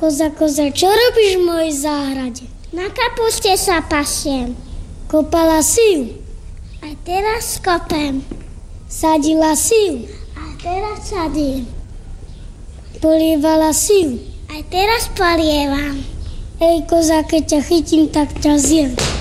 Koza, čo robíš v mojej záhrade? Na kapuste sa pasiem. Kopala si ju? A teraz kopem. Sadila si ju? A teraz sadím. Polievala si ju? A teraz polievam. Ej, koza, keď ťa chytím, tak ťa zjem.